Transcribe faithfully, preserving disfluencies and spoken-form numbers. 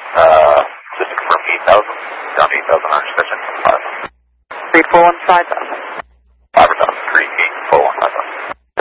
Uh, just to confirm eight thousand, down eight thousand on extension five. three four one five thousand.